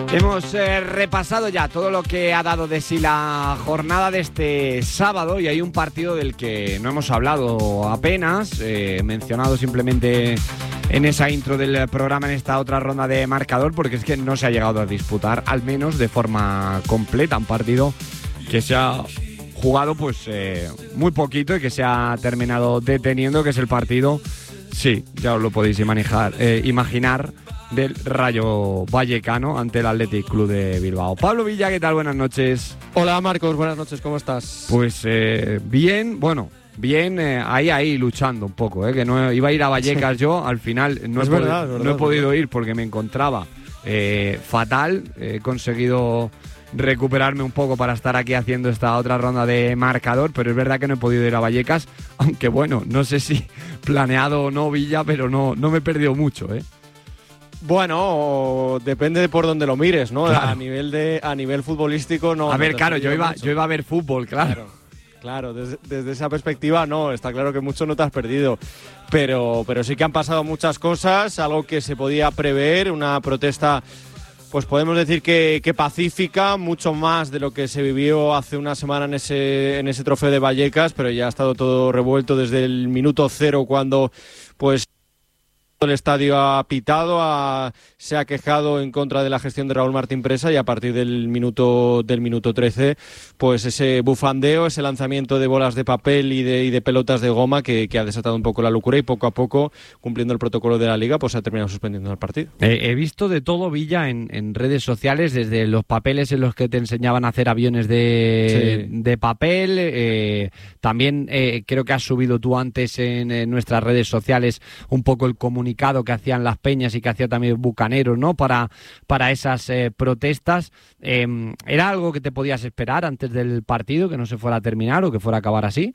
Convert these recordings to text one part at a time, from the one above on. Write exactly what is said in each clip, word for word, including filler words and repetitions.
Hemos eh, repasado ya todo lo que ha dado de sí la jornada de este sábado y hay un partido del que no hemos hablado apenas, eh, mencionado simplemente en esa intro del programa en esta otra ronda de marcador, porque es que no se ha llegado a disputar, al menos de forma completa, un partido que se ha jugado pues eh, muy poquito y que se ha terminado deteniendo, que es el partido, sí, ya os lo podéis imaginar, eh, imaginar del Rayo Vallecano ante el Athletic Club de Bilbao. Pablo Villa, ¿qué tal? Buenas noches. Hola Marcos, buenas noches, ¿cómo estás? Pues eh, bien, bueno, bien, eh, ahí, ahí, luchando un poco, eh, que no iba a ir a Vallecas sí. yo, al final no, he, verdad, podi- verdad, no he podido verdad. ir porque me encontraba eh, fatal, he conseguido recuperarme un poco para estar aquí haciendo esta otra ronda de marcador, pero es verdad que no he podido ir a Vallecas, aunque bueno, no sé si planeado o no, Villa, pero no, no me he perdido mucho, ¿eh? Bueno, depende de por dónde lo mires, ¿no? Claro. A nivel de a nivel futbolístico no. A ver, no claro, yo iba, mucho. yo iba a ver fútbol, claro. Claro, claro desde, desde esa perspectiva no, está claro que mucho no te has perdido, pero, pero sí que han pasado muchas cosas, algo que se podía prever, una protesta, pues podemos decir que, que pacífica, mucho más de lo que se vivió hace una semana en ese, en ese trofeo de Vallecas, pero ya ha estado todo revuelto desde el minuto cero cuando pues el estadio ha pitado, ha, se ha quejado en contra de la gestión de Raúl Martín Presa y a partir del minuto del minuto trece, pues ese bufandeo, ese lanzamiento de bolas de papel y de, y de pelotas de goma que, que ha desatado un poco la locura y poco a poco, cumpliendo el protocolo de la Liga, pues ha terminado suspendiendo el partido. Eh, he visto de todo, Villa, en, en redes sociales, desde los papeles en los que te enseñaban a hacer aviones de, Sí. de papel, eh, también eh, creo que has subido tú antes en, en nuestras redes sociales un poco el comunicado que hacían las peñas y que hacía también Bucaneros, ¿no? Para, para esas eh, protestas. Eh, ¿Era algo que te podías esperar antes del partido, que no se fuera a terminar o que fuera a acabar así?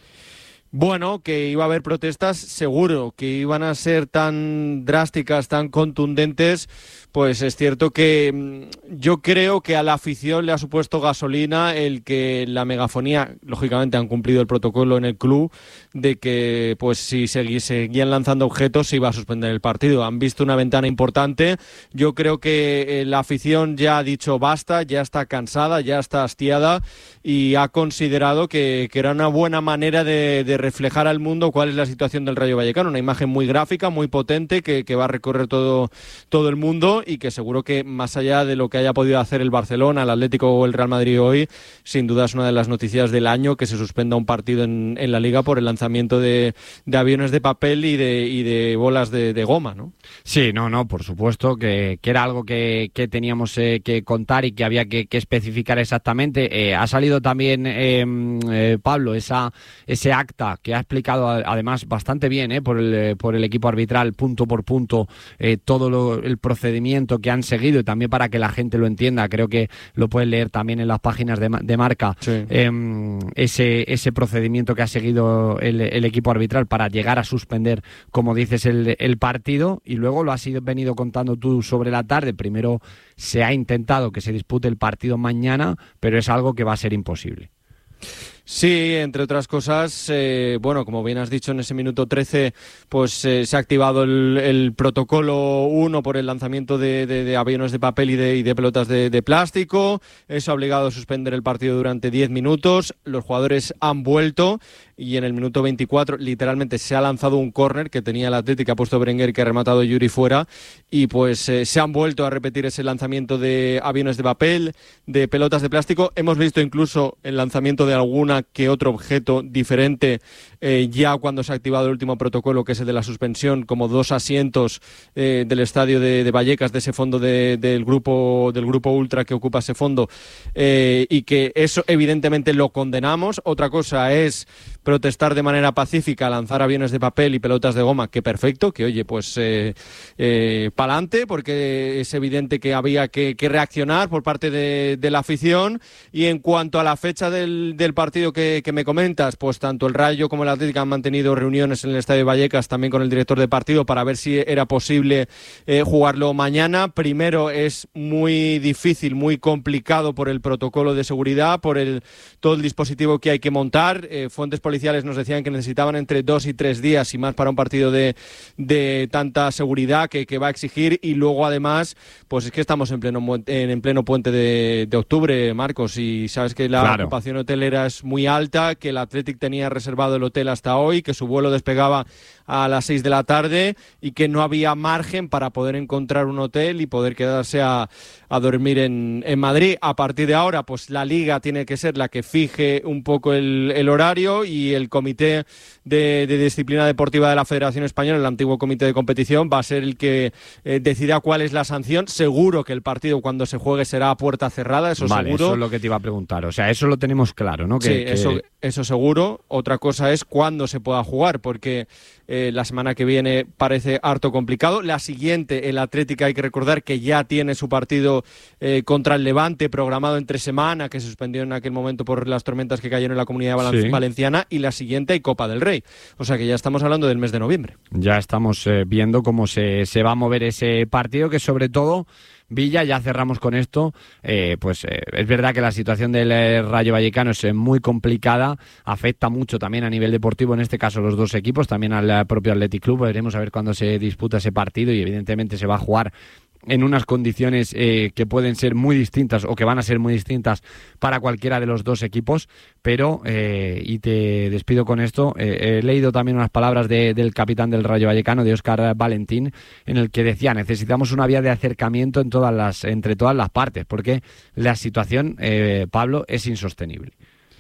Bueno, que iba a haber protestas, seguro, que iban a ser tan drásticas, tan contundentes, pues es cierto que yo creo que a la afición le ha supuesto gasolina el que la megafonía, lógicamente han cumplido el protocolo en el club, de que pues si seguían lanzando objetos se iba a suspender el partido. Han visto una ventana importante, yo creo que la afición ya ha dicho basta, ya está cansada, ya está hastiada y ha considerado que, que era una buena manera de, de reflejar al mundo cuál es la situación del Rayo Vallecano, una imagen muy gráfica, muy potente, que, que va a recorrer todo, todo el mundo y que seguro que más allá de lo que haya podido hacer el Barcelona, el Atlético o el Real Madrid hoy, sin duda es una de las noticias del año que se suspenda un partido en, en la Liga por el lanzamiento de, de aviones de papel y de, y de bolas de, de goma, ¿no? Sí, no, no, por supuesto que, que era algo que, que teníamos eh, que contar y que había que, que especificar exactamente. Eh, ha salido también, eh, eh, Pablo, esa, ese acta que ha explicado además bastante bien eh, por, el, por el equipo arbitral, punto por punto, eh, todo lo, el procedimiento que han seguido y también para que la gente lo entienda. Creo que lo puedes leer también en las páginas de, de Marca, sí. eh, ese, ese procedimiento que ha seguido el, el equipo arbitral para llegar a suspender, como dices, el, el partido, y luego lo has ido, venido contando tú sobre la tarde. Primero se ha intentado que se dispute el partido mañana, pero es algo que va a ser imposible. Sí, entre otras cosas, eh, bueno, como bien has dicho, en ese minuto trece pues eh, se ha activado el, el protocolo uno por el lanzamiento de, de, de aviones de papel y de, y de pelotas de, de plástico. Eso ha obligado a suspender el partido durante diez minutos. Los jugadores han vuelto y en el minuto veinticuatro literalmente se ha lanzado un córner que tenía el Athletic, que ha puesto Berenguer, que ha rematado Yuri fuera, y pues eh, se han vuelto a repetir ese lanzamiento de aviones de papel, de pelotas de plástico. Hemos visto incluso el lanzamiento de alguna que otro objeto diferente eh, ya cuando se ha activado el último protocolo, que es el de la suspensión, como dos asientos eh, del estadio de, de Vallecas, de ese fondo de, del grupo del grupo ultra que ocupa ese fondo, eh, y que eso evidentemente lo condenamos. Otra cosa es protestar de manera pacífica, lanzar aviones de papel y pelotas de goma, que perfecto, que oye, pues eh, eh, pa'lante, porque es evidente que había que, que reaccionar por parte de, de la afición. Y en cuanto a la fecha del, del partido que, que me comentas, pues tanto el Rayo como el el Atlético han mantenido reuniones en el Estadio Vallecas también con el director de partido para ver si era posible eh, jugarlo mañana. Primero, es muy difícil, muy complicado por el protocolo de seguridad, por el todo el dispositivo que hay que montar. Eh, fuentes policiales nos decían que necesitaban entre dos y tres días y más para un partido de, de tanta seguridad que, que va a exigir. Y luego, además, pues es que estamos en pleno, en, en pleno puente de, de octubre, Marcos, y sabes que la Claro. ocupación hotelera es muy alta, que el Athletic tenía reservado el hotel hasta hoy, que su vuelo despegaba a las seis de la tarde y que no había margen para poder encontrar un hotel y poder quedarse a, a dormir en, en Madrid. A partir de ahora, pues la Liga tiene que ser la que fije un poco el, el horario, y el Comité de, de Disciplina Deportiva de la Federación Española, el antiguo Comité de Competición, va a ser el que eh, decida cuál es la sanción. Seguro que el partido, cuando se juegue, será a puerta cerrada, eso Vale, seguro. eso es lo que te iba a preguntar. O sea, eso lo tenemos claro, ¿no? Que, Sí, que... Eso, eso seguro. Otra cosa es cuándo se pueda jugar, porque eh, la semana que viene parece harto complicado. La siguiente, el Atlético, hay que recordar que ya tiene su partido eh, contra el Levante programado entre semana, que se suspendió en aquel momento por las tormentas que cayeron en la Comunidad Valen- Sí. Valenciana, y la siguiente hay Copa del Rey. O sea que ya estamos hablando del mes de noviembre. Ya estamos eh, viendo cómo se, se va a mover ese partido, que sobre todo, Villa, ya cerramos con esto, eh, pues eh, es verdad que la situación del eh, Rayo Vallecano es eh, muy complicada, afecta mucho también a nivel deportivo, en este caso los dos equipos, también al eh, propio Athletic Club. Veremos a ver cuándo se disputa ese partido, y evidentemente se va a jugar en unas condiciones eh, que pueden ser muy distintas, o que van a ser muy distintas para cualquiera de los dos equipos, pero, eh, y te despido con esto, eh, he leído también unas palabras de, del capitán del Rayo Vallecano, de Óscar Valentín, en el que decía: necesitamos una vía de acercamiento en todas las, entre todas las partes, porque la situación, eh, Pablo, es insostenible.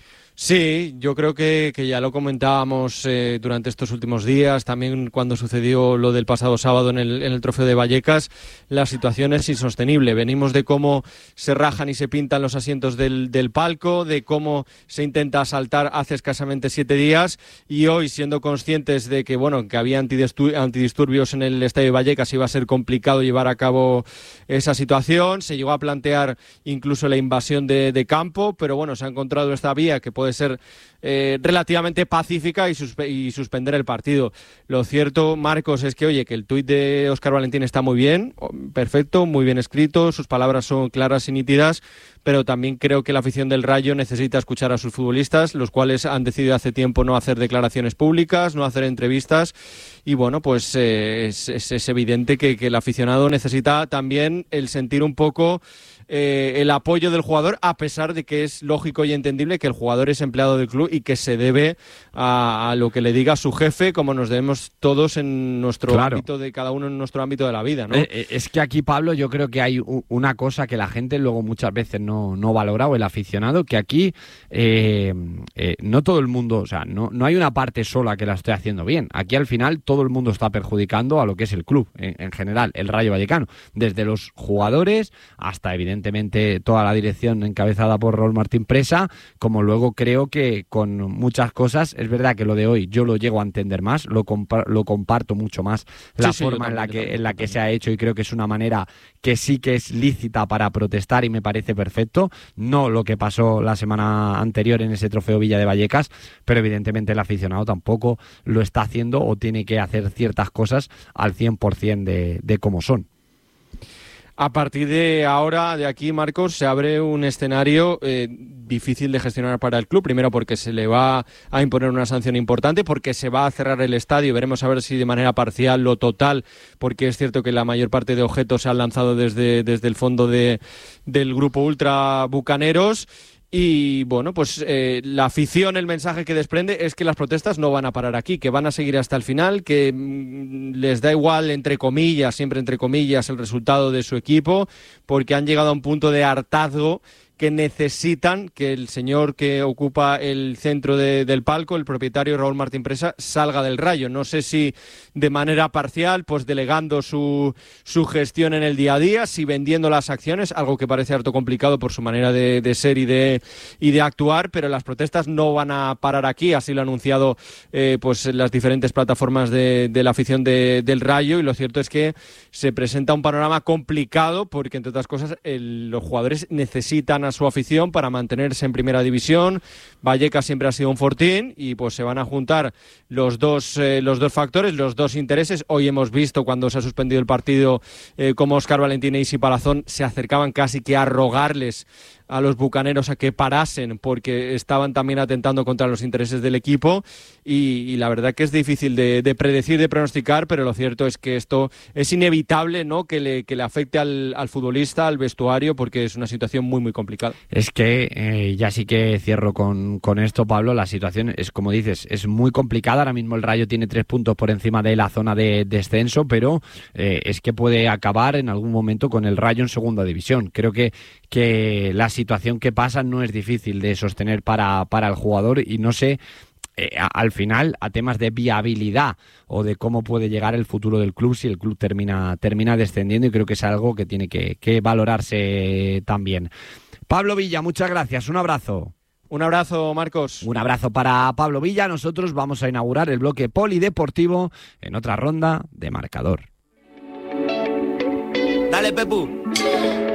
Sí, yo creo que, que ya lo comentábamos eh, durante estos últimos días, también cuando sucedió lo del pasado sábado en el, en el Trofeo de Vallecas. La situación es insostenible. Venimos de cómo se rajan y se pintan los asientos del, del palco, de cómo se intenta asaltar hace escasamente siete días, y hoy, siendo conscientes de que, bueno, que había antidistu- antidisturbios en el Estadio de Vallecas, iba a ser complicado llevar a cabo esa situación. Se llegó a plantear incluso la invasión de, de campo, pero bueno, se ha encontrado esta vía que puede ser eh, relativamente pacífica y, suspe- y suspender el partido. Lo cierto, Marcos, es que, oye, que el tuit de Óscar Valentín está muy bien, perfecto, muy bien escrito, sus palabras son claras y nítidas, pero también creo que la afición del Rayo necesita escuchar a sus futbolistas, los cuales han decidido hace tiempo no hacer declaraciones públicas, no hacer entrevistas, y bueno, pues eh, es, es, es evidente que, que el aficionado necesita también el sentir un poco eh, el apoyo del jugador, a pesar de que es lógico y entendible que el jugador es empleado del club y que se debe a, a lo que le diga su jefe, como nos debemos todos en nuestro Claro. ámbito, de cada uno en nuestro ámbito de la vida, ¿no? Eh, es que aquí, Pablo, yo creo que hay u- una cosa que la gente luego muchas veces no, no valora, o el aficionado, que aquí eh, eh, no todo el mundo, o sea, no, no hay una parte sola que la esté haciendo bien. Aquí al final todo el mundo está perjudicando a lo que es el club, en, en general, el Rayo Vallecano, desde los jugadores hasta evidentemente toda la dirección encabezada por Raúl Martín Presa, como luego creo que con muchas cosas, es verdad que lo de hoy yo lo llego a entender más, lo, compa- lo comparto mucho más, la Sí, sí, yo forma en la también, yo que, también, en la yo que también. se ha hecho, y creo que es una manera que sí que es lícita para protestar, y me parece perfecto, no lo que pasó la semana anterior en ese Trofeo Villa de Vallecas, pero evidentemente el aficionado tampoco lo está haciendo, o tiene que hacer ciertas cosas al cien por ciento de, de cómo son. A partir de ahora, de aquí, Marcos, se abre un escenario eh, difícil de gestionar para el club. Primero, porque se le va a imponer una sanción importante, porque se va a cerrar el estadio. Veremos a ver si de manera parcial o total, porque es cierto que la mayor parte de objetos se han lanzado desde, desde el fondo de, del grupo ultra Bucaneros. Y bueno, pues eh, la afición, el mensaje que desprende es que las protestas no van a parar aquí, que van a seguir hasta el final, que mmm, les da igual, entre comillas, siempre entre comillas, el resultado de su equipo, porque han llegado a un punto de hartazgo que necesitan que el señor que ocupa el centro de, del palco, el propietario Raúl Martín Presa, salga del Rayo. No sé si de manera parcial, pues delegando su, su gestión en el día a día, si vendiendo las acciones, algo que parece harto complicado por su manera de, de ser y de, y de actuar, pero las protestas no van a parar aquí, así lo han anunciado eh, pues las diferentes plataformas de, de la afición de, del Rayo, y lo cierto es que se presenta un panorama complicado porque, entre otras cosas, el, los jugadores necesitan a su afición para mantenerse en primera división. Vallecas siempre ha sido un fortín y pues se van a juntar los dos, eh, los dos factores, los dos intereses. Hoy hemos visto cuando se ha suspendido el partido eh, como Óscar Valentín e Isi Palazón se acercaban casi que a rogarles a los bucaneros a que parasen porque estaban también atentando contra los intereses del equipo y, y la verdad que es difícil de, de predecir, de pronosticar, pero lo cierto es que esto es inevitable, ¿no? que le, que le afecte al, al futbolista, al vestuario, porque es una situación muy muy complicada. Es que eh, ya sí que cierro con, con esto, Pablo, la situación es como dices, es muy complicada. Ahora mismo el Rayo tiene tres puntos por encima de la zona de descenso, pero eh, es que puede acabar en algún momento con el Rayo en segunda división. Creo que, que la situación que pasa no es difícil de sostener para, para el jugador y no sé, eh, a, al final, a temas de viabilidad o de cómo puede llegar el futuro del club si el club termina, termina descendiendo, y creo que es algo que tiene que, que valorarse también. Pablo Villa, muchas gracias, un abrazo. Un abrazo, Marcos. Un abrazo para Pablo Villa. Nosotros vamos a inaugurar el bloque polideportivo en otra ronda de marcador. Dale, Pepu.